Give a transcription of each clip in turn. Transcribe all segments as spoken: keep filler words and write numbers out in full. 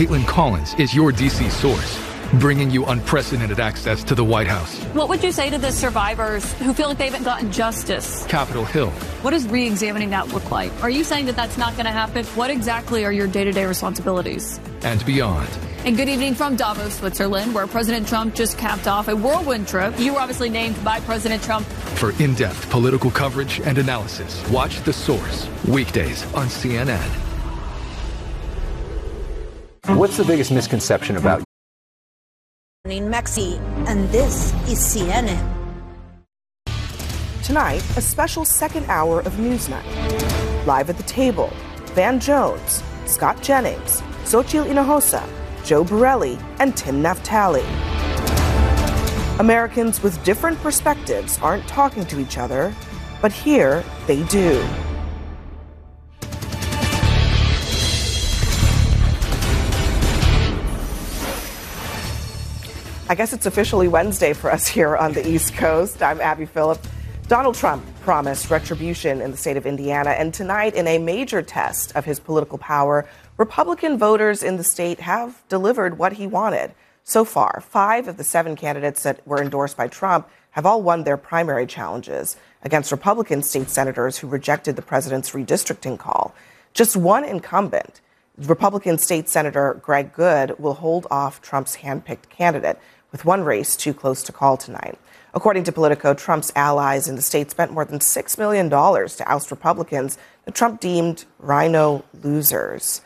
Caitlin Collins is your D C source, bringing you unprecedented access to the White House. What would you say to the survivors who feel like they haven't gotten justice? Capitol Hill. What does re-examining that look like? Are you saying that that's not going to happen? What exactly are your day-to-day responsibilities? And beyond. And good evening from Davos, Switzerland, where President Trump just capped off a whirlwind trip. You were obviously named by President Trump. For in-depth political coverage and analysis, watch The Source, weekdays on C N N. What's the biggest misconception about in Mexi, and this is C N N. Tonight, a special second hour of Newsnight. Live at the table, Van Jones, Scott Jennings, Xochitl Hinojosa, Joe Borelli, and Tim Naftali. Americans with different perspectives aren't talking to each other, but here they do. I guess it's officially Wednesday for us here on the East Coast. I'm Abby Phillip. Donald Trump promised retribution in the state of Indiana, and tonight, in a major test of his political power, Republican voters in the state have delivered what he wanted. So far, five of the seven candidates that were endorsed by Trump have all won their primary challenges against Republican state senators who rejected the president's redistricting call. Just one incumbent, Republican State Senator Greg Good, will hold off Trump's handpicked candidate, with one race too close to call tonight. According to Politico, Trump's allies in the state spent more than six million dollars to oust Republicans that Trump deemed rhino losers.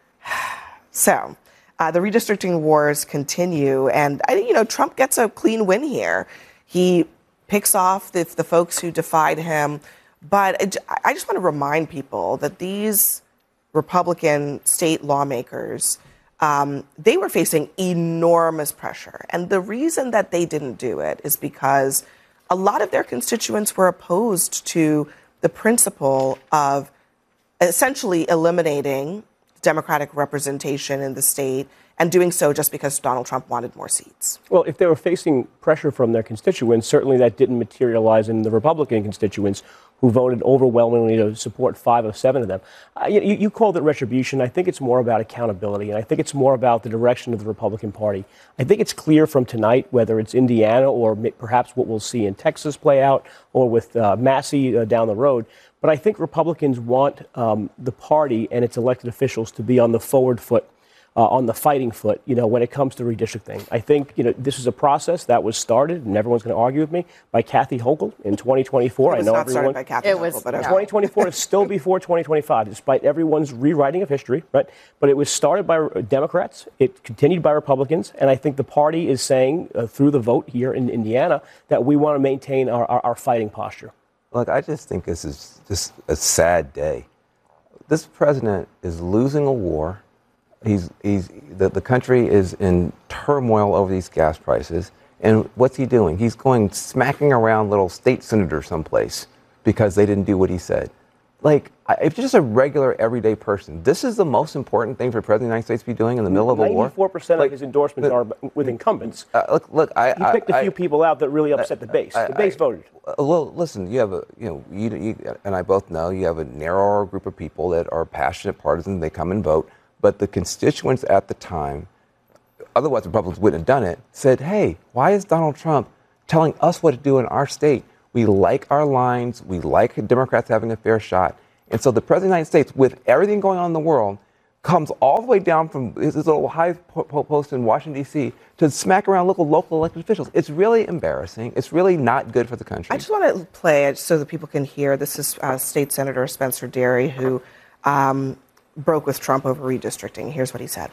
So, uh, the redistricting wars continue, and, you know, Trump gets a clean win here. He picks off the, the folks who defied him, but it, I just want to remind people that these Republican state lawmakers, um, they were facing enormous pressure. And the reason that they didn't do it is because a lot of their constituents were opposed to the principle of essentially eliminating Democratic representation in the state, and doing so just because Donald Trump wanted more seats. Well, if they were facing pressure from their constituents, certainly that didn't materialize in the Republican constituents who voted overwhelmingly to support five of seven of them. Uh, you, you called it retribution. I think it's more about accountability, and I think it's more about the direction of the Republican Party. I think it's clear from tonight, whether it's Indiana or perhaps what we'll see in Texas play out, or with uh, Massey uh, down the road. But I think Republicans want um, the party and its elected officials to be on the forward foot, uh, on the fighting foot, you know, when it comes to redistricting. I think, you know, this is a process that was started, and everyone's going to argue with me, by Kathy Hochul in twenty twenty-four. It was I know not everyone. started by Kathy it Hochul, was, but yeah. twenty twenty-four is still before twenty twenty-five, despite everyone's rewriting of history, right? But it was started by Democrats. It continued by Republicans. And I think the party is saying, uh, through the vote here in Indiana, that we want to maintain our, our, our fighting posture. Look, I just think this is just a sad day. This president is losing a war. He's, he's, the, the country is in turmoil over these gas prices. And what's he doing? He's going smacking around little state senators someplace because they didn't do what he said. Like, if you're just a regular, everyday person, this is the most important thing for the President of the United States to be doing in the middle of a war. ninety-four percent like, of his endorsements the, are with incumbents. Uh, look, look, I... He picked I, a few I, people out that really upset the base. I, the base I, voted. Uh, well, listen, you have a, you know, you, you and I both know you have a narrower group of people that are passionate partisans. They come and vote. But the constituents at the time, otherwise Republicans wouldn't have done it, said, hey, why is Donald Trump telling us what to do in our state? We like our lines. We like Democrats having a fair shot. And so the President of the United States, with everything going on in the world, comes all the way down from his little high post in Washington, D C to smack around local, local elected officials. It's really embarrassing. It's really not good for the country. I just want to play it so that people can hear. This is uh, State Senator Spencer Derry, who um, broke with Trump over redistricting. Here's what he said.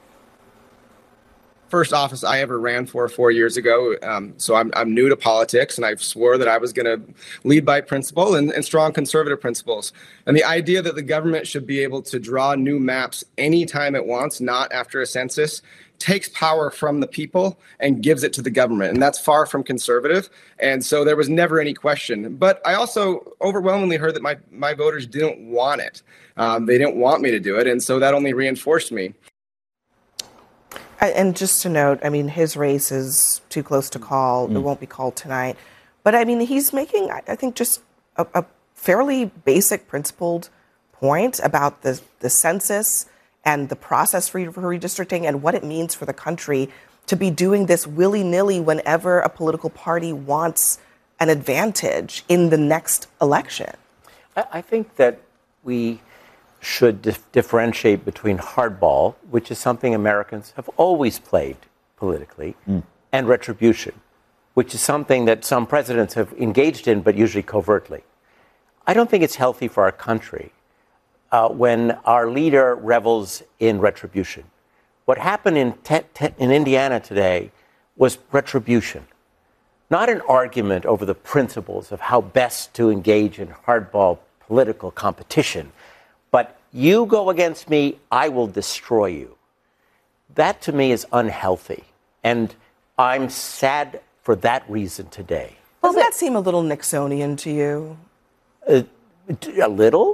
First office I ever ran for four years ago. Um, so I'm, I'm new to politics, and I swore that I was going to lead by principle and, and strong conservative principles. And the idea that the government should be able to draw new maps anytime it wants, not after a census, takes power from the people and gives it to the government. And that's far from conservative. And so there was never any question. But I also overwhelmingly heard that my, my voters didn't want it. Um, they didn't want me to do it. And so that only reinforced me. And just to note, I mean, his race is too close to call. Mm. It won't be called tonight. But, I mean, he's making, I think, just a, a fairly basic principled point about the, the census and the process for redistricting and what it means for the country to be doing this willy-nilly whenever a political party wants an advantage in the next election? I think that we should dif- differentiate between hardball, which is something Americans have always played politically, mm. and retribution, which is something that some presidents have engaged in, but usually covertly. I don't think it's healthy for our country uh, when our leader revels in retribution. What happened in, te- te- in Indiana today was retribution, not an argument over the principles of how best to engage in hardball political competition, but you go against me, I will destroy you. That to me is unhealthy, and I'm sad for that reason today. Doesn't that seem a little Nixonian to you? Uh, a little?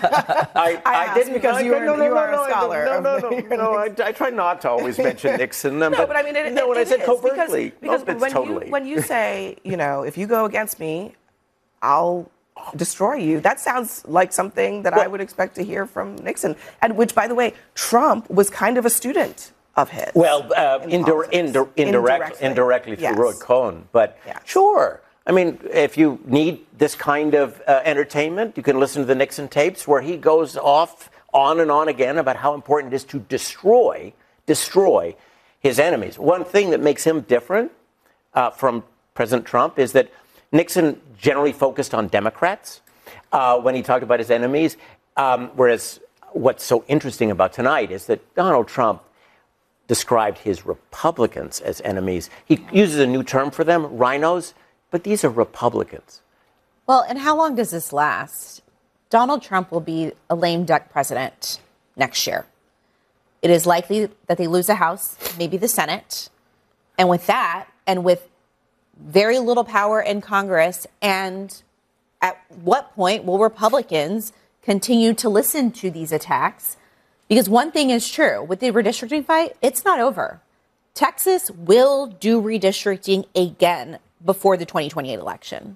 I, I, I didn't because I, you, are, no, no, you no, are no, a scholar. No, no, of no, the, no. no I, I try not to always mention Nixon. No, but, but I mean, it, no, when it, I said it covertly, because, because no, when totally. you when you say, you know, if you go against me, I'll destroy you. That sounds like something that well, I would expect to hear from Nixon, and which, by the way, Trump was kind of a student of his. Well, uh, in indir- indir- indirect, indirectly, indirectly through yes. Roy Cohn, but yes. Sure. I mean, if you need this kind of uh, entertainment, you can listen to the Nixon tapes where he goes off on and on again about how important it is to destroy, destroy his enemies. One thing that makes him different uh, from President Trump is that Nixon generally focused on Democrats uh, when he talked about his enemies, um, whereas what's so interesting about tonight is that Donald Trump described his Republicans as enemies. He uses a new term for them, rhinos. But these are Republicans. Well, and how long does this last? Donald Trump will be a lame duck president next year. It is likely that they lose the House, maybe the Senate. And with that, and with very little power in Congress, and at what point will Republicans continue to listen to these attacks? Because one thing is true, with the redistricting fight, it's not over. Texas will do redistricting again before the twenty twenty-eight election.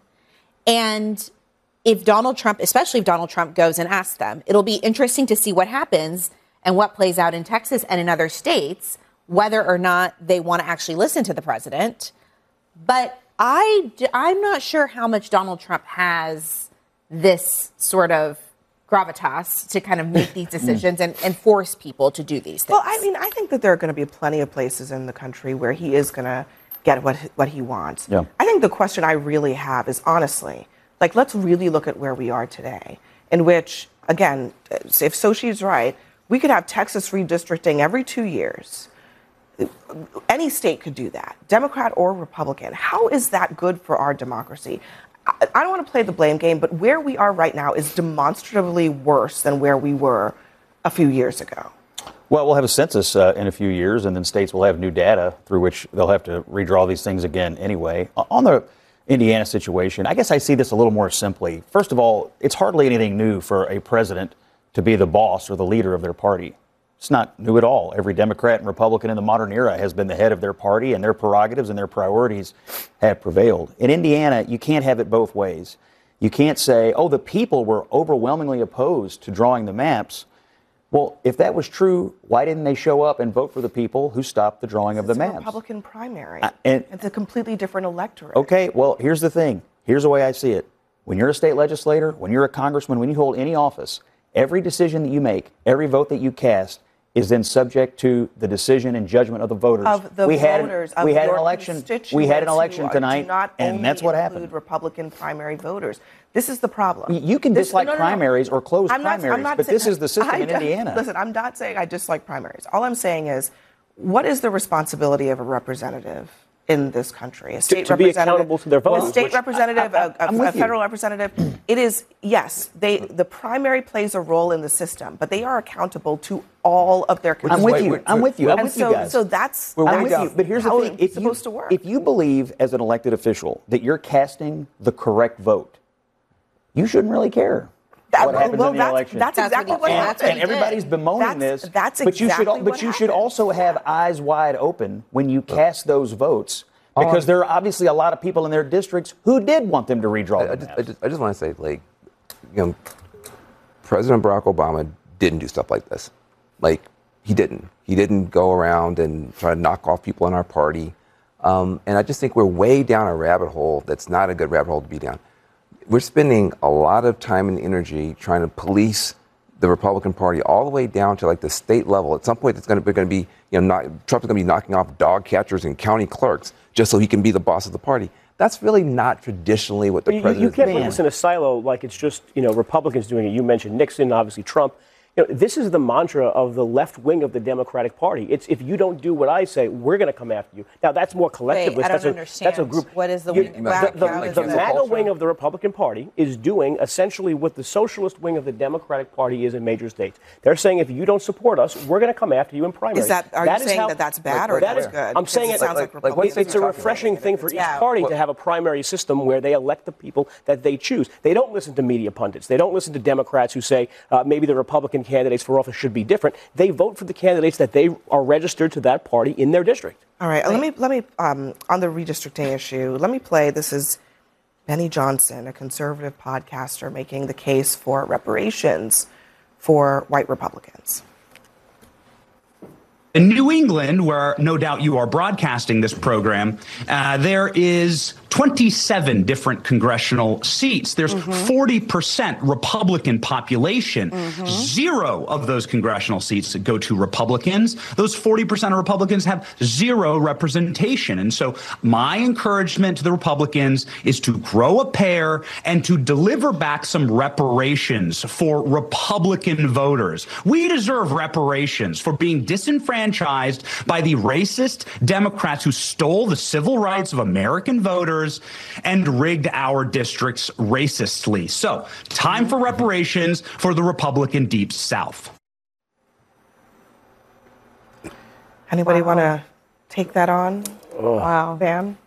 And if Donald Trump, especially if Donald Trump goes and asks them, it'll be interesting to see what happens and what plays out in Texas and in other states, whether or not they want to actually listen to the president. But I, I'm not sure how much Donald Trump has this sort of gravitas to kind of make these decisions and, and force people to do these things. Well, I mean, I think that there are going to be plenty of places in the country where he is going to get what what he wants. Yeah. I think the question I really have is, honestly, like, let's really look at where we are today, in which, again, if Xochitl's right, we could have Texas redistricting every two years. Any state could do that, Democrat or Republican. How is that good for our democracy? I, I don't want to play the blame game, but where we are right now is demonstratively worse than where we were a few years ago. Well, we'll have a census uh, in a few years, and then states will have new data through which they'll have to redraw these things again anyway. On the Indiana situation, I guess I see this a little more simply. First of all, it's hardly anything new for a president to be the boss or the leader of their party. It's not new at all. Every Democrat and Republican in the modern era has been the head of their party, and their prerogatives and their priorities have prevailed. In Indiana, you can't have it both ways. You can't say, oh, the people were overwhelmingly opposed to drawing the maps. Well, if that was true, why didn't they show up and vote for the people who stopped the drawing of the maps? It's a Republican primary. Uh, and, it's a completely different electorate. Okay, well, here's the thing. Here's the way I see it. When you're a state legislator, when you're a congressman, when you hold any office, every decision that you make, every vote that you cast is then subject to the decision and judgment of the voters. Of the we voters, had, of we had your an election. We had an election tonight, and that's what happened. Republican primary voters. This is the problem. You can this, dislike no, no, no. primaries or close I'm not, primaries, I'm not but saying, this is the system I, in Indiana. Listen, I'm not saying I dislike primaries. All I'm saying is, what is the responsibility of a representative in this country? A state to, to be accountable to their voters. A state which, representative, I, I, a, a, a federal representative. It is, yes, they the primary plays a role in the system, but they are accountable to all of their I'm with you. I'm with you. I'm and with so, you guys. So that's, I'm that's with you. But here's the how thing: it's if supposed you, to work. If you believe as an elected official that you're casting the correct vote, you shouldn't really care. That, what happens well, in the that's, election. That's exactly that's what and, happened. and everybody's bemoaning that's, this. That's exactly but you should, what But you happened. should also have eyes wide open when you cast those votes, because there are obviously a lot of people in their districts who did want them to redraw I, I the just, maps. I just, I just want to say, like, you know, President Barack Obama didn't do stuff like this. Like, he didn't. He didn't go around and try to knock off people in our party. Um, and I just think we're way down a rabbit hole that's not a good rabbit hole to be down. We're spending a lot of time and energy trying to police the Republican Party all the way down to like the state level. At some point, it's going to, going to be, you know, not, Trump's going to be knocking off dog catchers and county clerks just so he can be the boss of the party. That's really not traditionally what the you, president. You can't is put this in a silo like it's just, you know, Republicans doing it. You mentioned Nixon, obviously Trump. You know, this is the mantra of the left wing of the Democratic Party. It's if you don't do what I say, we're going to come after you. Now, that's more collectivist. Wait, I don't that's, a, understand. that's a group. What is the you, wing? The, the, the, the MAGA wing of the Republican Party is doing essentially what the socialist wing of the Democratic Party is in major states. They're saying if you don't support us, we're going to come after you in primaries. Is that, are that you saying how, that that's bad or that that's is good? I'm saying it it, sounds like, like, like it's a refreshing thing for each yeah. party What? to have a primary system where they elect the people that they choose. They don't listen to media pundits. They don't listen to Democrats who say uh, maybe the Republican candidates for office should be different. They vote for the candidates that they are registered to that party in their district. All right, let me let me um, on the redistricting issue. Let me play. This is Benny Johnson, a conservative podcaster, making the case for reparations for white Republicans. In New England, where no doubt you are broadcasting this program, uh, there is twenty-seven different congressional seats. There's mm-hmm. forty percent Republican population. Mm-hmm. Zero of those congressional seats that go to Republicans. Those forty percent of Republicans have zero representation. And so my encouragement to the Republicans is to grow a pair and to deliver back some reparations for Republican voters. We deserve reparations for being disenfranchised by the racist Democrats who stole the civil rights of American voters and rigged our districts racistly. So, time for reparations for the Republican Deep South. Anybody wow. want to take that on? Oh. Wow, Van?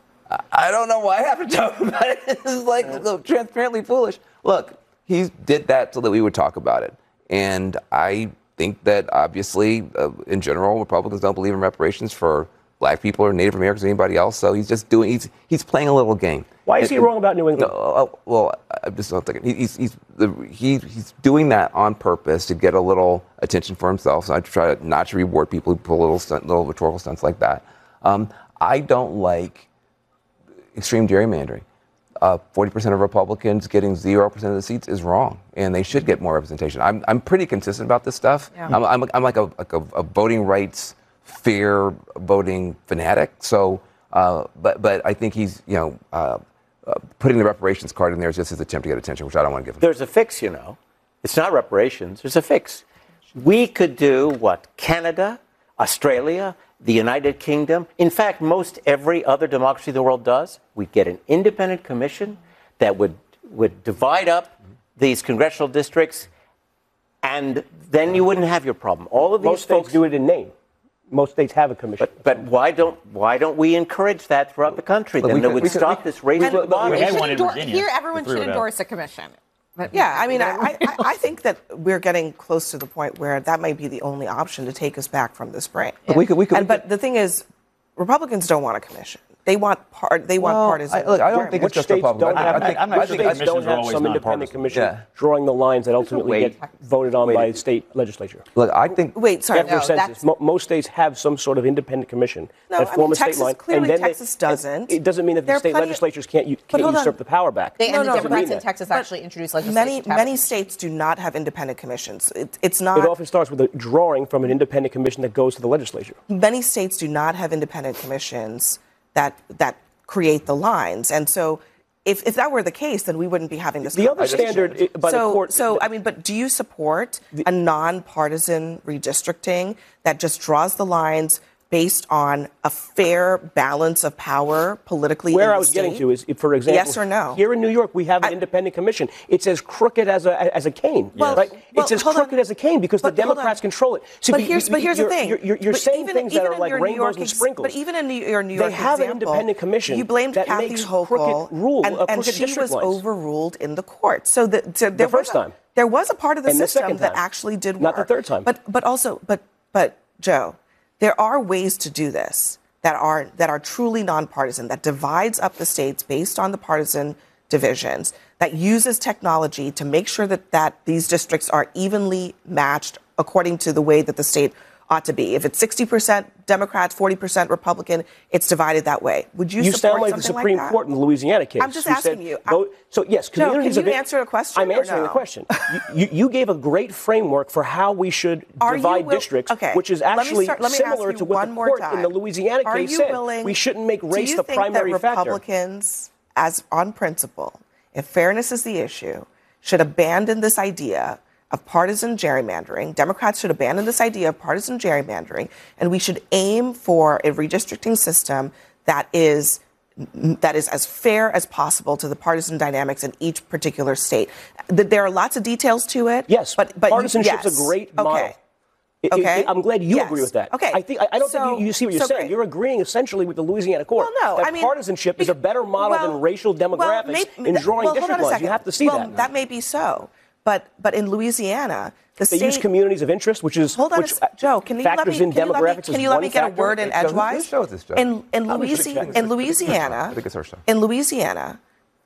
I don't know why I have to talk about it. This is like look, transparently foolish. Look, he did that so that we would talk about it. And I think that obviously, uh, in general, Republicans don't believe in reparations for black people or Native Americans or anybody else. So he's just doing, he's he's playing a little game. Why is he and, wrong about New England? No, uh, well, I'm just not thinking. He's he's the, he, he's doing that on purpose to get a little attention for himself. So I try not to reward people who pull little stunt, little rhetorical stunts like that. Um, I don't like extreme gerrymandering. Uh, forty percent of Republicans getting zero percent of the seats is wrong, and they should get more representation. I'm I'm pretty consistent about this stuff. Yeah. I'm, I'm I'm like a like a, a voting rights, fair voting fanatic. So, uh, but but I think he's you know uh, uh, putting the reparations card in there is just his attempt to get attention, which I don't want to give him. There's a fix, you know. It's not reparations. There's a fix. We could do what Canada, Australia, the United Kingdom, in fact, most every other democracy in the world does. We'd get an independent commission that would would divide up these congressional districts, and then you wouldn't have your problem. All of these Most folks states do it in name. Most states have a commission. But, but why don't why don't we encourage that throughout the country? But then we it could, would we could, stop we, this racist we bias. endor- Here, everyone should endorse a commission. But yeah, I mean, I, I, I think that we're getting close to the point where that might be the only option to take us back from this brink. But we could, we could, and, but the thing is, Republicans don't want a commission. They want part. They want well, partisan. I, look, I don't think Which it's just states Republican. don't have, I, I think, I'm not I sure think, states don't have some independent commission yeah. drawing the lines that ultimately get voted on Wait. by the state legislature. Look, I think. Wait, sorry. After No, census, mo- most states have some sort of independent commission No, that I form mean, a state Texas, line, clearly and then Texas they, doesn't. It doesn't mean that There the are state plenty of- legislatures can't, u- But can't hold on. usurp the power back. They, and No, the no, Democrats no. in Texas But actually introduced legislation. Many to have many it. states do not have independent commissions. It, it's not. It often starts with a drawing from an independent commission that goes to the legislature. Many states do not have independent commissions that that create the lines, and so if, if that were the case, then we wouldn't be having this. The other standard i- by so, the court. So I mean, but do you support a nonpartisan redistricting that just draws the lines based on a fair balance of power politically? Where in I the was state? getting to is, if, for example, yes or no? Here in New York, we have an I, independent commission. It's as crooked as a as a cane, well, right? Well, it's as crooked on. as a cane because but, the Democrats control it. So but you, here's, you, but here's you're, the thing: you're, you're, you're but saying even, things even that are like rainbows York, and sprinkles. But even in New, your New York they have example, an independent commission. You blamed that Kathy makes Hochul, rule, and, uh, and she was lines. overruled in the court. So, the, so there the first was a, time, there was a part of the and system the that actually did work. Not the third time. But but also, but but Joe, there are ways to do this that are that are truly nonpartisan, that divides up the states based on the partisan divisions, that uses technology to make sure that, that these districts are evenly matched according to the way that the state ought to be. If it's sixty percent Democrats, forty percent Republican, it's divided that way. Would you, you support sound like something the Supreme like that? Court in the Louisiana case. I'm just who asking said, you. Vote, so, yes, Joe, communities can you of answer a question? I'm or answering no? the question. you, you, you gave a great framework for how we should Are divide you will- districts, okay, which is let me actually start- let me ask similar you to what one the more court time. in the Louisiana Are case you said. willing- We shouldn't make do race you the think primary that factor. Republicans, as on principle, if fairness is the issue, should abandon this idea of partisan gerrymandering? Democrats should abandon this idea of partisan gerrymandering, and we should aim for a redistricting system that is that is as fair as possible to the partisan dynamics in each particular state. Th- There are lots of details to it. Yes, but but partisanship's yes. a great model. Okay. It- Okay. it- I'm glad you Yes. agree with that. Okay. I think I, I don't So- think you, you see what you're so saying. great. You're agreeing essentially with the Louisiana court. Well, no, that I mean, partisanship is a better model well, than racial demographics well, may- in drawing well, hold district on a lines. second. You have to see well, that. That may be so, but but in Louisiana, the They state use communities of interest, which is Hold on, which a sec- Joe. Can you let factors me? in Can you let me? demographics Can as you let one me get a factor. word in Hey, Joe, edgewise? whose show is this, Joe? In in, Oh, it's- Louisi- it's- in I Louisiana, think it's our show. in Louisiana,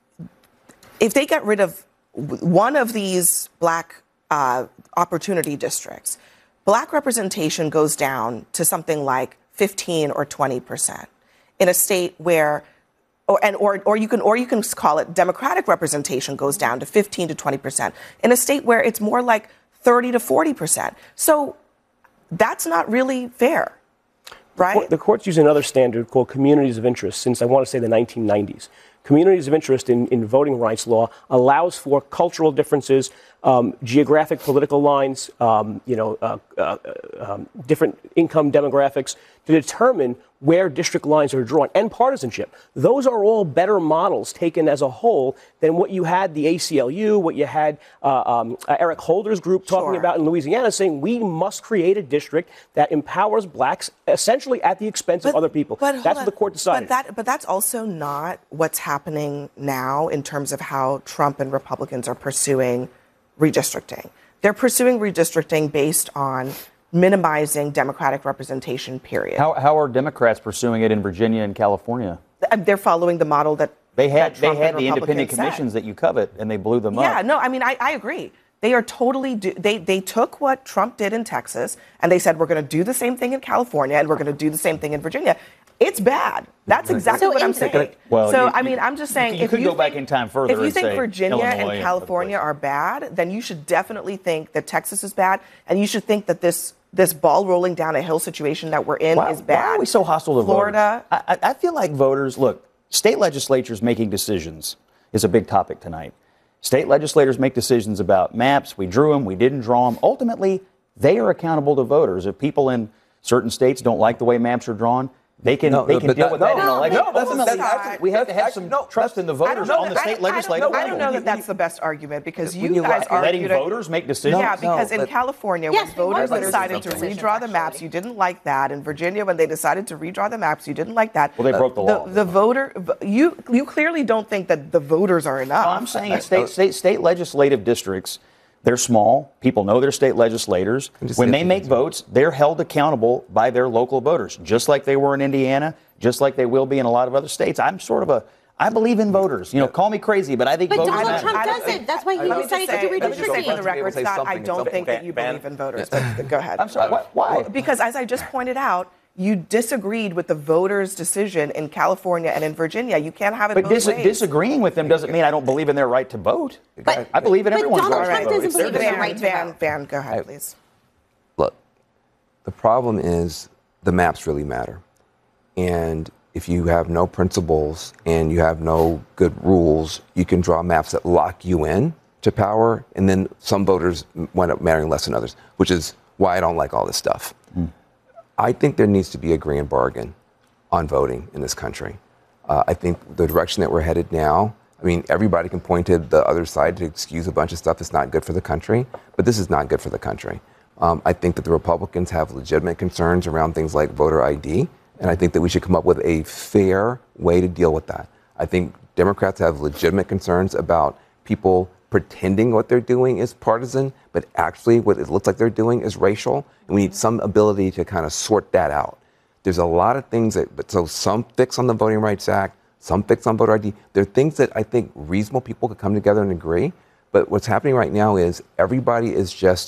if they get rid of w- one of these black uh, opportunity districts, black representation goes down to something like fifteen or twenty percent in a state where. Or, and, or, or you can, or you can call it Democratic representation goes down to fifteen to twenty percent in a state where it's more like thirty to forty percent. So that's not really fair, right? The court's using another standard called communities of interest since I want to say the nineteen nineties. Communities of interest in, in voting rights law allows for cultural differences, um, geographic political lines, um, you know, uh, uh, um, different income demographics to determine where district lines are drawn, and partisanship. Those are all better models taken as a whole than what you had the A C L U, what you had uh, um, uh, Eric Holder's group talking Sure. about in Louisiana, saying we must create a district that empowers blacks essentially at the expense of other people. But hold That's on. what the court decided. But that, but that's also not what's happening now in terms of how Trump and Republicans are pursuing redistricting. They're pursuing redistricting based on minimizing Democratic representation, period. How, how are Democrats pursuing it in Virginia and California? They're following the model that They had that they Trump had and the independent Republicans set. commissions that you covet, and they blew them Yeah, up. no, I mean, I, I agree. They are totally, do, they, they took what Trump did in Texas and they said, we're going to do the same thing in California and we're going to do the same thing in Virginia. It's bad. That's exactly So what I'm in- saying. Well, so, you- I mean, I'm just saying, you if could you go think, back in time further if you and think say Virginia Illinois and and other California places. are bad, then you should definitely think that Texas is bad, and you should think that this this ball rolling down a hill situation that we're in Why, is bad. why are we so hostile to Florida, voters? I, I I feel like voters, look, state legislatures making decisions is a big topic tonight. State legislators make decisions about maps. We drew them, we didn't draw them. Ultimately, they are accountable to voters. If people in certain states don't like the way maps are drawn, they can No, they no, can but deal that- with that no, in an no, election. no, that's- Ultimately, that's actually- we have to have that's some actually- no, trust in the I voters don't know on the that- state I- I don't- legislative I don't know level. that that's the best argument because When you you guys let- argued Letting it- voters make decisions? Yeah, because No, in but- California, Yes, when we voters want decided to decisions, redraw the maps, actually. you didn't like that. In Virginia, when they decided to redraw the maps, you didn't like that. Well, they broke the law. The, the voter, you you clearly don't think that the voters are enough. No, I'm saying state, state, state legislative districts, they're small. People know their state legislators. just When say they make things. votes, they're held accountable by their local voters, just like they were in Indiana, just like they will be in a lot of other states. I'm sort of a, I believe in voters. You know, call me crazy, but I think But voters Donald matter. Trump I don't doesn't. think- That's why you Let me just decided say- to do Let me just say for the redistricting. record, Say Scott, I something, don't something. think that you Ban- believe in voters. But go ahead. I'm sorry, why? why? Because as I just pointed out, you disagreed with the voters' decision in California and in Virginia. You can't have it But both dis- ways. disagreeing with them doesn't mean I don't believe in their right to vote. But- I believe in but everyone's Donald right Trump to vote. doesn't It's their believe in their decision. right to Van, vote. Van, go ahead, I- please. Look, the problem is the maps really matter. And if you have no principles and you have no good rules, you can draw maps that lock you in to power, and then some voters wind up mattering less than others, which is why I don't like all this stuff. Mm. I think there needs to be a grand bargain on voting in this country. Uh, I think the direction that we're headed now, I mean, everybody can point to the other side to excuse a bunch of stuff that's not good for the country, but this is not good for the country. Um, I think that the Republicans have legitimate concerns around things like voter I D, and I think that we should come up with a fair way to deal with that. I think Democrats have legitimate concerns about people pretending what they're doing is partisan, but actually what it looks like they're doing is racial, and we need some ability to kind of sort that out. There's a lot of things that, but so some fix on the Voting Rights Act, some fix on voter I D. There are things that I think reasonable people could come together and agree, but what's happening right now is everybody is just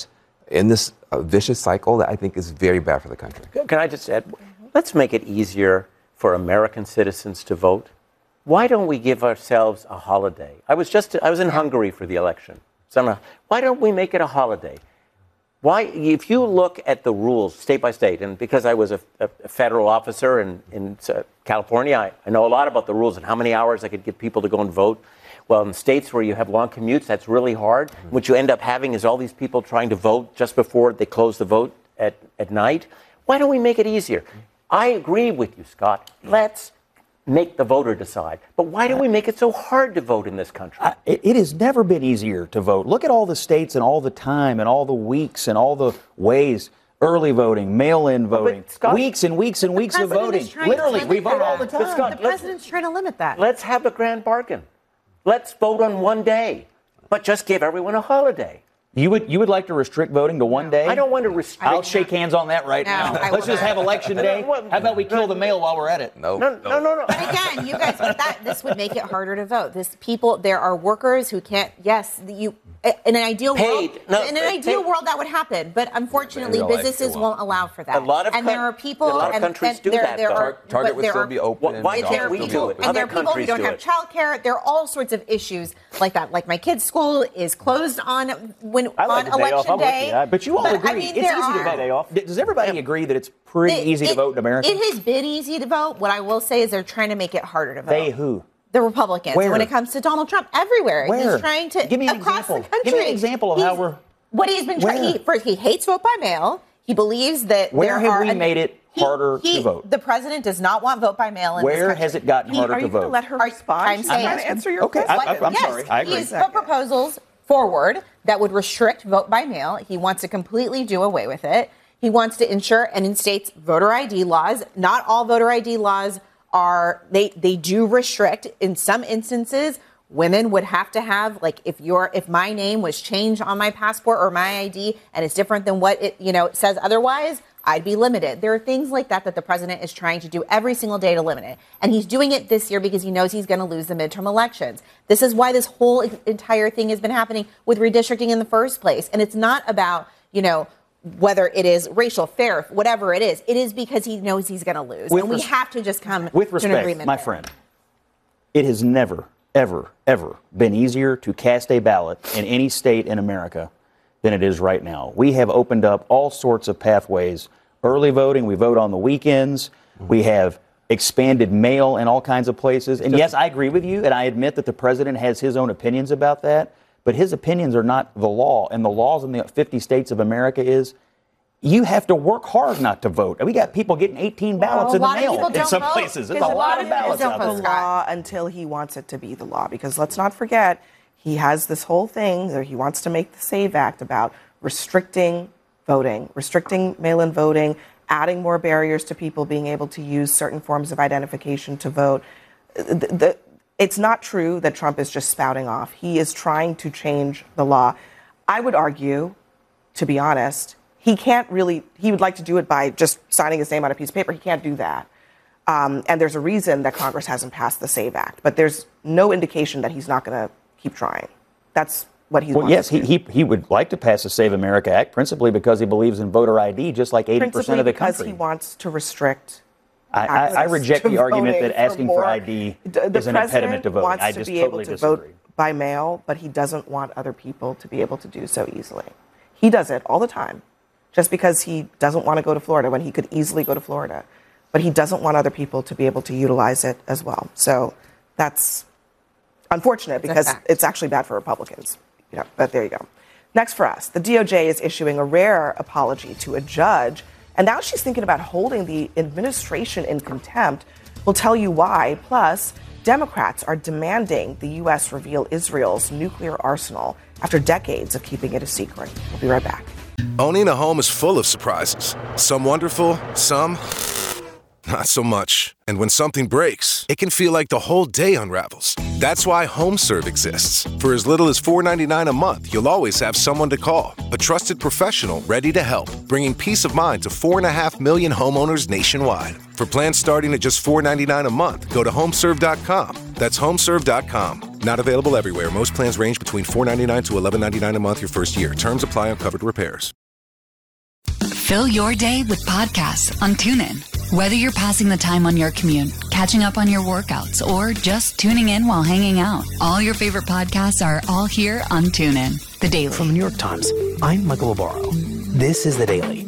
in this uh, vicious cycle that I think is very bad for the country. Can I just add, let's make it easier for American citizens to vote. Why don't we give ourselves a holiday? I was just, I was in Hungary for the election. So why don't we make it a holiday? Why, if you look at the rules state by state, and because I was a, a federal officer in, in uh, California, I, I know a lot about the rules and how many hours I could get people to go and vote. Well, in states where you have long commutes, that's really hard. Mm-hmm. What you end up having is all these people trying to vote just before they close the vote at, at night. Why don't we make it easier? I agree with you, Scott. Let's make the voter decide. But why do we make it so hard to vote in this country? I, it, it has never been easier to vote. Look at all the states and all the time and all the weeks and all the ways. Early voting, mail-in voting, Scott, weeks and weeks and weeks of voting. Literally, we vote all the time. But Scott, the president's trying to limit that. Let's have a grand bargain. Let's vote on one day, but just give everyone a holiday. You would you would like to restrict voting to one day? I don't want to restrict. I'll shake hands on that right no, now. I Let's just have election day. How about we kill the mail while we're at it? No, no, no, no. no. But again, you guys, but that this would make it harder to vote. This people, there are workers who can't. Yes, you. In an ideal Paid. world, No, in an ideal paid. world, that would happen. But unfortunately, businesses won't allow for that. A lot of and co- there are people, a lot of and, countries and do there, that, there though. are, Target but would there still are, be open. Why and can't Dollar we still do be it? open. And there are Other people who countries don't do have it. childcare. There are all sorts of issues like that. Like my kid's school is closed on when I like on the day off. election I'm with day. you. I- But you all But, agree I mean, it's there easy to are- vote. Day off. Does everybody agree that it's pretty It- easy to it- vote in America? It has been easy to vote. What I will say is they're trying to make it harder to vote. They who? The Republicans. Where? When it comes to Donald Trump, everywhere. Where? He's trying to Give me an across example. the country. Give me an example of how He's- we're- What he's been trying. Where? He, first, he hates vote by mail. He believes that Where there have are we an- made it he- harder he- to vote? The president does not want vote by mail in Where this country. has it gotten He- harder Are to you going to vote? let her Are- respond? I'm She's saying- trying to answer your Okay, question. I- I- I'm yes, sorry. I agree. He's put proposals forward that would restrict vote by mail. He wants to completely do away with it. He wants to ensure and instates voter I D laws. Not all voter I D laws are, they, they do restrict. In some instances, women would have to have, like, if your if my name was changed on my passport or my I D and it's different than what it, you know, it says otherwise, I'd be limited. There are things like that that the president is trying to do every single day to limit it. And he's doing it this year because he knows he's going to lose the midterm elections. This is why this whole entire thing has been happening with redistricting in the first place. And it's not about, you know, whether it is racial, fair, whatever it is. It is because he knows he's going to lose. With and we res- have to just come With to respect, an agreement my there. friend, it has never, ever, ever been easier to cast a ballot in any state in America than it is right now. We have opened up all sorts of pathways. Early voting, we vote on the weekends. We have expanded mail in all kinds of places. And yes, I agree with you, and I admit that the president has his own opinions about that, but his opinions are not the law. And the laws in the fifty states of America is you have to work hard not to vote. And we got people getting eighteen ballots a in the lot of mail people in don't some vote places. There's a because a lot lot of of people ballots don't out vote. The there. law until he wants it to be the law. Because let's not forget, he has this whole thing that he wants to make the SAVE Act about restricting voting, restricting mail-in voting, adding more barriers to people being able to use certain forms of identification to vote. The, the, it's not true that Trump is just spouting off. He is trying to change the law. I would argue, to be honest, he can't really, he would like to do it by just signing his name on a piece of paper. He can't do that. Um, and there's a reason that Congress hasn't passed the SAVE Act. But there's no indication that he's not going to keep trying. That's what he Well, wants yes, to he, do. he he would like to pass the Save America Act, principally because he believes in voter I D, just like eighty percent Principally of the because country. he wants to restrict I, I, I access reject to the argument voting that asking for, more. I D D- the is an president impediment to voting. wants I to just be totally able to disagree. vote by mail, but he doesn't want other people to be able to do so easily. He does it all the time, just because he doesn't want to go to Florida when he could easily go to Florida. But he doesn't want other people to be able to utilize it as well. So that's unfortunate because it's actually bad for Republicans. Yeah, but there you go. Next for us, the D O J is issuing a rare apology to a judge, and now she's thinking about holding the administration in contempt. We'll tell you why. Plus, Democrats are demanding the U S reveal Israel's nuclear arsenal after decades of keeping it a secret. We'll be right back. Owning a home is full of surprises. Some wonderful, some not so much. And when something breaks, it can feel like the whole day unravels. That's why HomeServe exists. For as little as four dollars and ninety-nine cents a month, you'll always have someone to call. A trusted professional ready to help, bringing peace of mind to four point five million homeowners nationwide. For plans starting at just four dollars and ninety-nine cents a month, go to homeserve dot com. That's homeserve dot com. Not available everywhere. Most plans range between four dollars and ninety-nine cents to eleven dollars and ninety-nine cents a month your first year. Terms apply on covered repairs. Fill your day with podcasts on TuneIn. Whether you're passing the time on your commute, catching up on your workouts, or just tuning in while hanging out, all your favorite podcasts are all here on TuneIn. The Daily. From the New York Times, I'm Michael Barbaro. This is The Daily.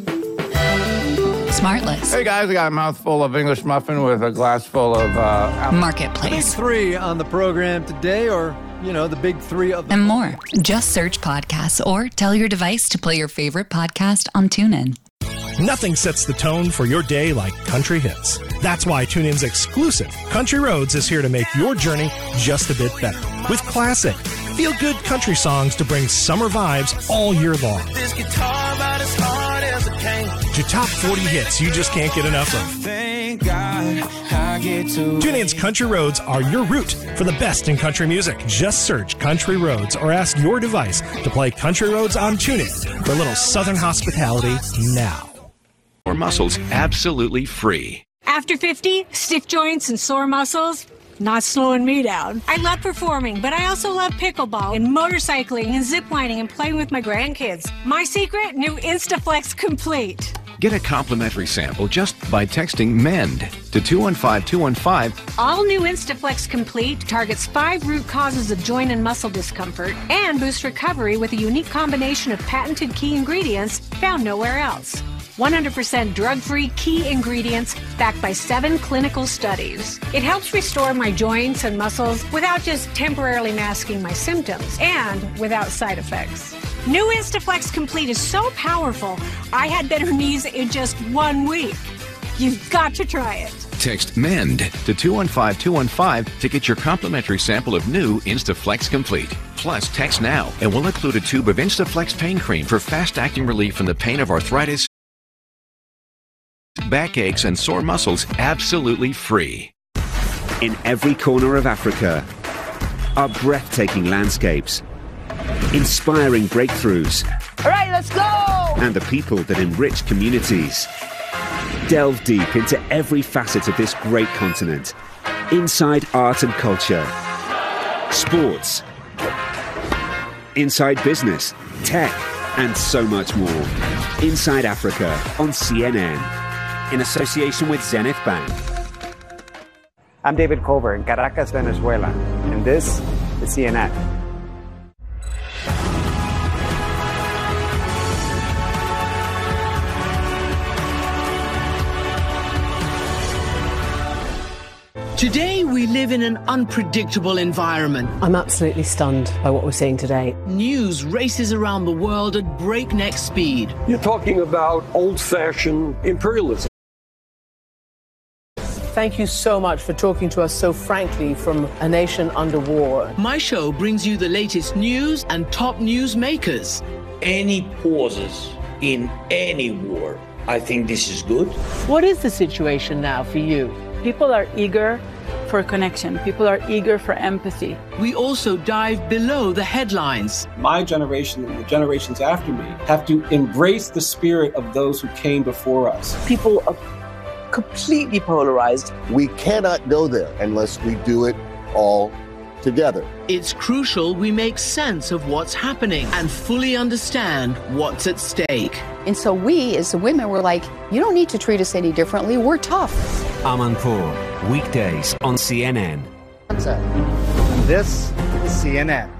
Smartless. Hey guys, I got a mouthful of English muffin with a glass full of uh, apple. Marketplace. The big three on the program today, or, you know, the big three of the... And more. Just search podcasts or tell your device to play your favorite podcast on TuneIn. Nothing sets the tone for your day like country hits. That's why TuneIn's exclusive Country Roads is here to make your journey just a bit better. With classic, feel-good country songs to bring summer vibes all year long. This guitar about as hard as it can. To top forty hits you just can't get enough of. Thank God I get to. TuneIn's Country Roads are your route for the best in country music. Just search Country Roads or ask your device to play Country Roads on TuneIn for a little Southern hospitality now. Or muscles absolutely free. After fifty, stiff joints and sore muscles, not slowing me down. I love performing, but I also love pickleball and motorcycling and ziplining and playing with my grandkids. My secret, new Instaflex Complete. Get a complimentary sample just by texting MEND to two one five two one five. All new Instaflex Complete targets five root causes of joint and muscle discomfort and boosts recovery with a unique combination of patented key ingredients found nowhere else. one hundred percent drug-free key ingredients backed by seven clinical studies. It helps restore my joints and muscles without just temporarily masking my symptoms and without side effects. New Instaflex Complete is so powerful, I had better knees in just one week. You've got to try it. Text MEND to two one five two one five to get your complimentary sample of new Instaflex Complete. Plus, text now and we'll include a tube of Instaflex pain cream for fast-acting relief from the pain of arthritis, backaches, and sore muscles absolutely free. In every corner of Africa are breathtaking landscapes, inspiring breakthroughs, all right, let's go! and the people that enrich communities. Delve deep into every facet of this great continent. Inside art and culture, sports, inside business, tech, and so much more. Inside Africa on C N N. In association with Zenith Bank. I'm David Colbert in Caracas, Venezuela, and this is C N N. Today, we live in an unpredictable environment. I'm absolutely stunned by what we're seeing today. News races around the world at breakneck speed. You're talking about old-fashioned imperialism. Thank you so much for talking to us so frankly from a nation under war. My show brings you the latest news and top news makers. Any pauses in any war, I think this is good. What is the situation now for you? People are eager for connection. People are eager for empathy. We also dive below the headlines. My generation and the generations after me have to embrace the spirit of those who came before us. People are completely polarized. We cannot go there unless we do it all together. It's crucial we make sense of what's happening and fully understand what's at stake. And so we, as the women, were like, you don't need to treat us any differently. We're tough. Amanpour, weekdays on C N N. This is C N N.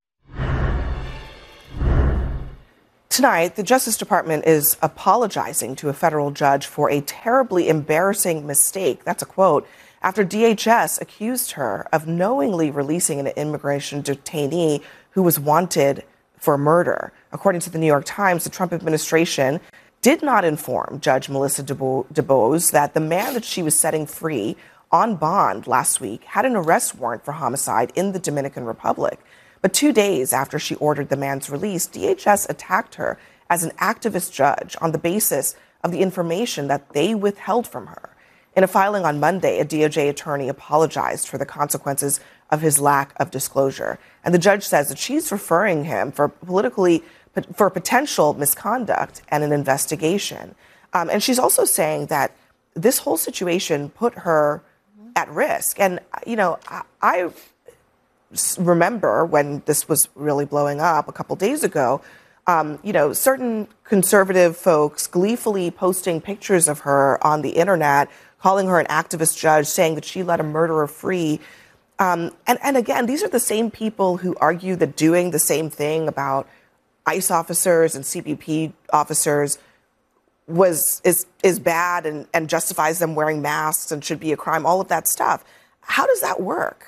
Tonight, the Justice Department is apologizing to a federal judge for a terribly embarrassing mistake. That's a quote. After D H S accused her of knowingly releasing an immigration detainee who was wanted for murder. According to the New York Times, the Trump administration did not inform Judge Melissa DuBose that the man that she was setting free on bond last week had an arrest warrant for homicide in the Dominican Republic. But two days after she ordered the man's release, D H S attacked her as an activist judge on the basis of the information that they withheld from her. In a filing on Monday, a D O J attorney apologized for the consequences of his lack of disclosure. And the judge says that she's referring him for politically for potential misconduct and an investigation. Um, and she's also saying that this whole situation put her at risk. And, you know, I, I remember when this was really blowing up a couple days ago, Um, you know, certain conservative folks gleefully posting pictures of her on the internet, calling her an activist judge, saying that she let a murderer free. Um, and, and again, these are the same people who argue that doing the same thing about ICE officers and C B P officers was is is bad and, and justifies them wearing masks and should be a crime, all of that stuff. How does that work?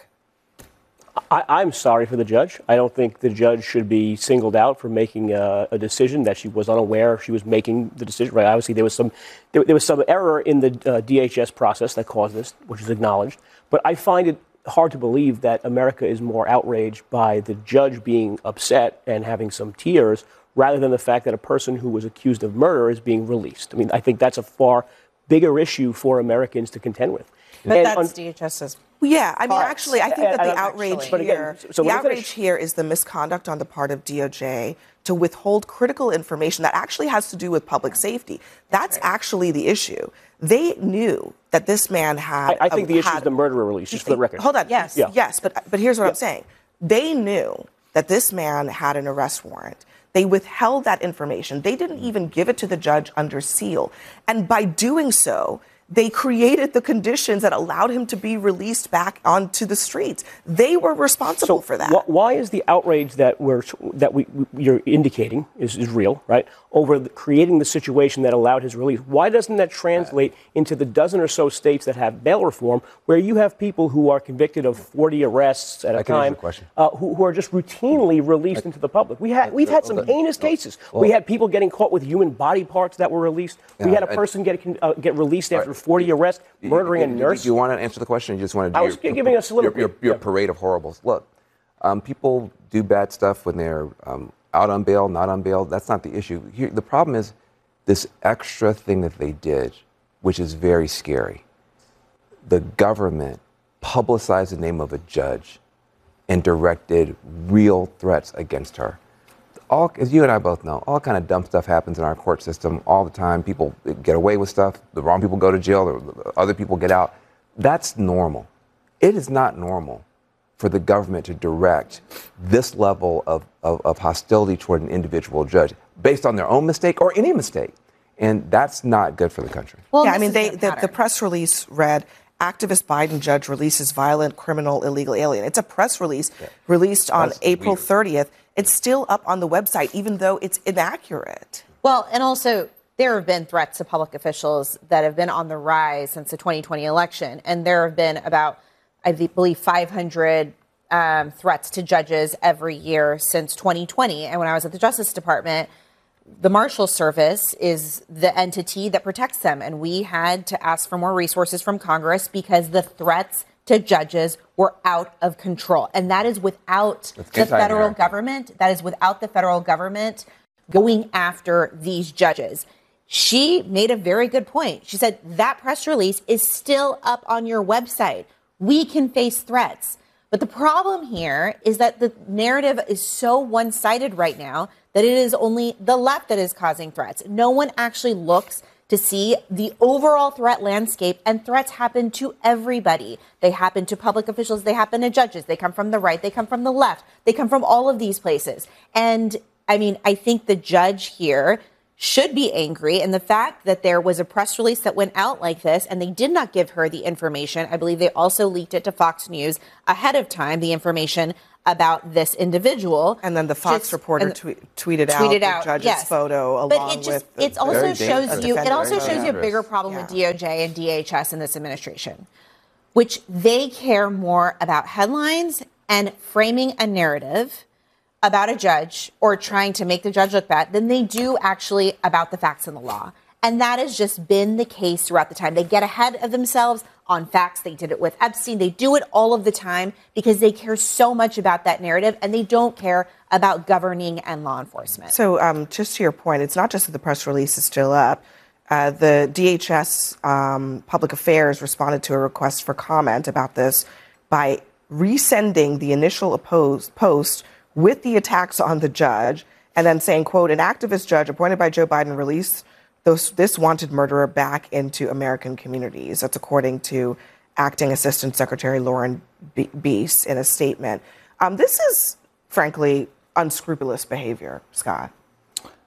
I, I'm sorry for the judge. I don't think the judge should be singled out for making a, a decision that she was unaware she was making the decision. Right? Obviously, there was some there, there was some error in the uh, D H S process that caused this, which is acknowledged. But I find it hard to believe that America is more outraged by the judge being upset and having some tears rather than the fact that a person who was accused of murder is being released. I mean, I think that's a far bigger issue for Americans to contend with. But and that's on, DHS's. Yeah, I mean, actually, I think that the outrage actually, here, again, so the outrage here is the misconduct on the part of D O J to withhold critical information that actually has to do with public safety. That's actually the issue. They knew that this man had. I, I think a, the issue had, is the murderer release, just for the record. Hold on. Yes, yeah. yes, but but here's what yeah. I'm saying. They knew that this man had an arrest warrant. They withheld that information. They didn't even give it to the judge under seal. And by doing so, they created the conditions that allowed him to be released back onto the streets. They were responsible so for that. Wh- why is the outrage that we're that we you're indicating is, is real, right? Over the, creating the situation that allowed his release. Why doesn't that translate into the dozen or so states that have bail reform, where you have people who are convicted of forty arrests at a I can answer time, the question. uh, who, who are just routinely released I, into the public? We had we've had some well, heinous well, cases. Well, we had people getting caught with human body parts that were released. Yeah, we had a I, person get uh, get released after forty arrests, murdering you, a nurse. Do you want to answer the question? Or you just want to do I was your, giving your, a soliloquy. Your, your, your yeah. parade of horribles. Look, um, people do bad stuff when they're um, out on bail, not on bail. That's not the issue. Here, the problem is this extra thing that they did, which is very scary. The government publicized the name of a judge and directed real threats against her. All, as you and I both know, all kind of dumb stuff happens in our court system all the time. People get away with stuff. The wrong people go to jail. Or other people get out. That's normal. It is not normal for the government to direct this level of, of, of hostility toward an individual judge based on their own mistake or any mistake. And that's not good for the country. Well, yeah, I mean, they, the, the press release read, activist Biden judge releases violent criminal illegal alien. It's a press release yeah. released on that's April weird. thirtieth. It's still up on the website, even though it's inaccurate. Well, and also there have been threats to public officials that have been on the rise since the twenty twenty election. And there have been about, I believe, five hundred um, threats to judges every year since twenty twenty. And when I was at the Justice Department, the Marshal Service is the entity that protects them. And we had to ask for more resources from Congress because the threats to judges were out of control. And that is without the federal government. That is without the federal government going after these judges. She made a very good point. She said that press release is still up on your website. We can face threats. But the problem here is that the narrative is so one-sided right now that it is only the left that is causing threats. No one actually looks to see the overall threat landscape, and threats happen to everybody. They happen to public officials. They happen to judges. They come from the right. They come from the left. They come from all of these places. And I mean, I think the judge here should be angry. And the fact that there was a press release that went out like this and they did not give her the information. I believe they also leaked it to Fox News ahead of time, the information about this individual. And then the Fox just, reporter tweet, tweeted, tweeted out out the judge's yes. photo along but it just, with. It also shows you. It also very shows you a bigger problem yeah. with D O J and D H S in this administration, which they care more about headlines and framing a narrative about a judge or trying to make the judge look bad than they do actually about the facts and the law. And that has just been the case throughout the time. They get ahead of themselves on facts. They did it with Epstein. They do it all of the time because they care so much about that narrative and they don't care about governing and law enforcement. So um, just to your point, it's not just that the press release is still up. Uh, the D H S um, Public Affairs responded to a request for comment about this by resending the initial opposed post with the attacks on the judge and then saying, quote, an activist judge appointed by Joe Biden released those, this wanted murderer back into American communities. That's according to Acting Assistant Secretary Lauren Biese in a statement. Um, this is, frankly, unscrupulous behavior, Scott.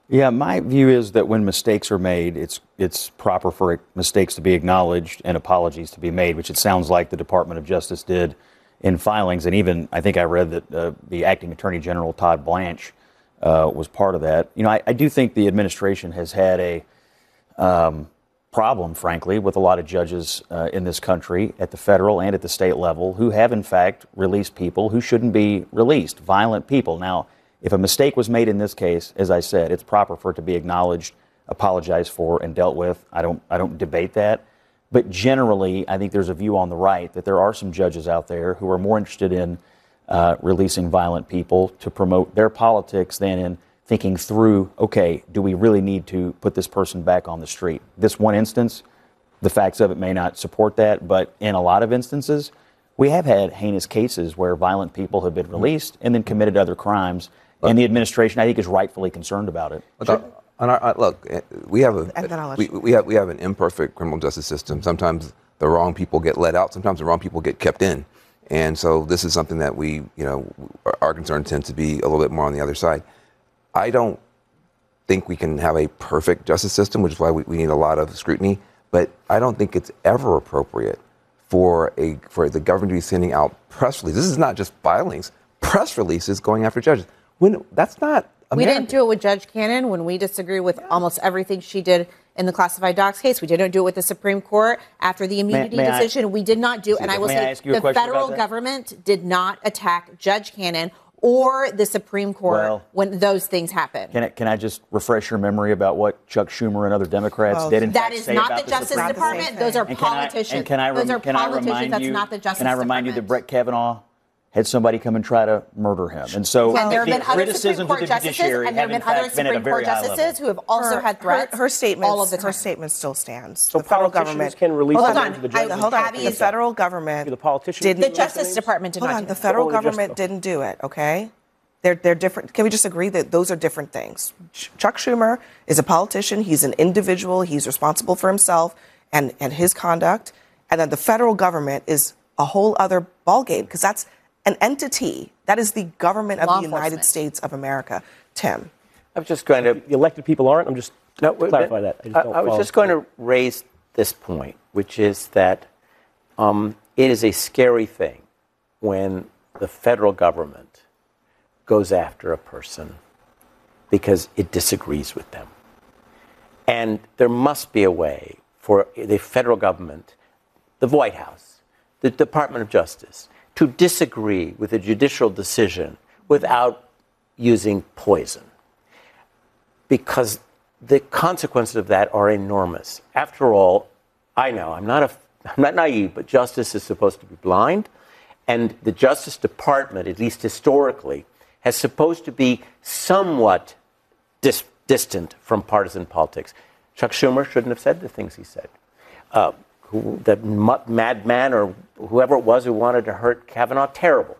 Yeah, my view is that when mistakes are made, it's it's proper for mistakes to be acknowledged and apologies to be made, which it sounds like the Department of Justice did in filings. And even, I think I read that uh, the acting Attorney General, Todd Blanche, uh, was part of that. You know, I, I do think the administration has had a um, problem, frankly, with a lot of judges uh, in this country at the federal and at the state level who have, in fact, released people who shouldn't be released, violent people. Now, if a mistake was made in this case, as I said, it's proper for it to be acknowledged, apologized for, and dealt with. I don't, I don't debate that. But generally, I think there's a view on the right that there are some judges out there who are more interested in uh, releasing violent people to promote their politics than in thinking through, okay, do we really need to put this person back on the street? This one instance, the facts of it may not support that, but in a lot of instances, we have had heinous cases where violent people have been released and then committed other crimes. And the administration, I think, is rightfully concerned about it. Look, on our, look we have a we, we have we have an imperfect criminal justice system. Sometimes the wrong people get let out. Sometimes the wrong people get kept in. And so this is something that we, you know, our concern tends to be a little bit more on the other side. I don't think we can have a perfect justice system, which is why we, we need a lot of scrutiny. But I don't think it's ever appropriate for a for the government to be sending out press releases. This is not just filings, press releases going after judges. When that's not American. We didn't do it with Judge Cannon when we disagree with almost everything she did in the classified docs case. We didn't do it with the Supreme Court after the immunity may, may decision. I, we did not do, and I will say I the federal government did not attack Judge Cannon or the Supreme Court well, when those things happened. Can I, can I just refresh your memory about what Chuck Schumer and other Democrats well, did in that fact is say not about the Justice the Department. Those are and politicians. Can I, and can I, those are can politicians. I remind That's you, not the Justice Can I remind Department. you that Brett Kavanaugh had somebody come and try to murder him. And so and there have been other criticisms Supreme Court of the justices, judiciary and there have have in been other fact been at a Supreme very Court high justices level. who have also her, had threats. Her, her statement, all of the time. her statement still stands. So the federal politicians government can release hold the on, names of the judges. I, hold on. The federal government the politicians didn't. The Justice Department did hold not. on. Do the that. federal Only government just, didn't do it. Okay, they're they're different. Can we just agree that those are different things? Chuck Schumer is a politician. He's an individual. He's responsible for himself and and his conduct. And then the federal government is a whole other ballgame because that's an entity. That is the government of Law the United States of America. Tim. I'm just going to... The elected people aren't. I'm just no, clarify that. I, just I, don't I was follow. just going to raise this point, which is that um, it is a scary thing when the federal government goes after a person because it disagrees with them. And there must be a way for the federal government, the White House, the Department of Justice, to disagree with a judicial decision without using poison. Because the consequences of that are enormous. After all, I know, I'm not, a, I'm not naive, but justice is supposed to be blind. And the Justice Department, at least historically, has supposed to be somewhat dis- distant from partisan politics. Chuck Schumer shouldn't have said the things he said. Uh, who, that madman or whoever it was who wanted to hurt Kavanaugh, terrible.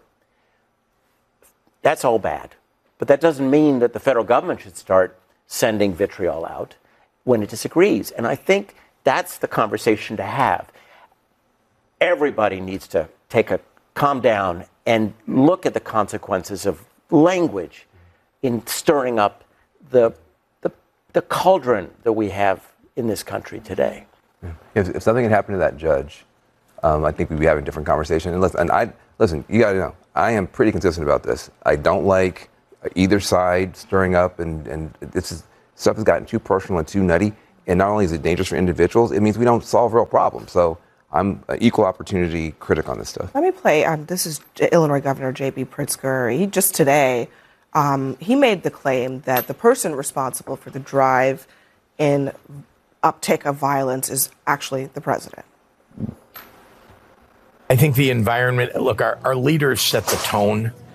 That's all bad. But that doesn't mean that the federal government should start sending vitriol out when it disagrees. And I think that's the conversation to have. Everybody needs to take a calm down and look at the consequences of language in stirring up the the, the cauldron that we have in this country today. If, if something had happened to that judge, um, I think we'd be having a different conversation. And listen, and I, listen, you got to know, I am pretty consistent about this. I don't like either side stirring up, and, and this is, stuff has gotten too personal and too nutty. And not only is it dangerous for individuals, it means we don't solve real problems. So I'm an equal opportunity critic on this stuff. Let me play. Um, this is Illinois Governor J B Pritzker. He just today, um, he made the claim that the person responsible for the drive in uptick of violence is actually the president. I think the environment, look, our, our leaders set the tone